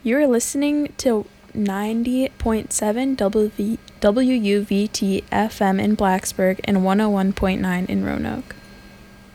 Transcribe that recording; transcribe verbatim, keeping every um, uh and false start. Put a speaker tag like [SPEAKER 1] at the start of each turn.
[SPEAKER 1] You're listening to ninety point seven W U V T F M in Blacksburg and one oh one point nine in Roanoke.